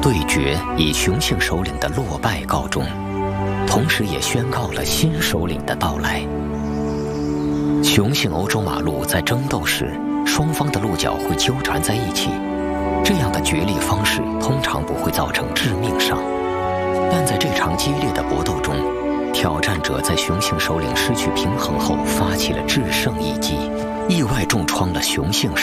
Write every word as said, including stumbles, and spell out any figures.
对决以雄性首领的落败告终，同时也宣告了新首领的到来。雄性欧洲马鹿在争斗时，双方的鹿角会纠缠在一起，这样的决力方式通常不会造成致命伤。但在这场激烈的搏斗中，挑战者在雄性首领失去平衡后发起了制胜一击，意外重创了雄性首领。